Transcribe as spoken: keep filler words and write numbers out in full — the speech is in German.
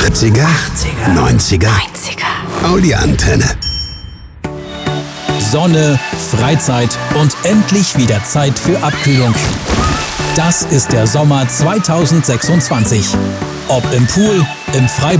achtziger, achtziger, neunziger, neunziger. Audi-Antenne. Sonne, Freizeit und endlich wieder Zeit für Abkühlung. Das ist der Sommer zweitausendsechsundzwanzig. Ob im Pool, im Freibad